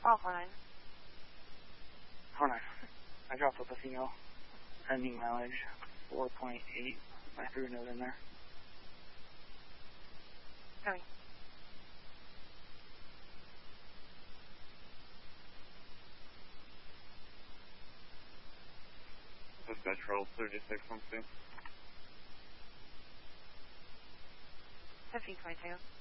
1249. 49. I dropped off a female. Pending mileage 4.8. I threw a note in there. Coming. This is Metro 3612. 1522.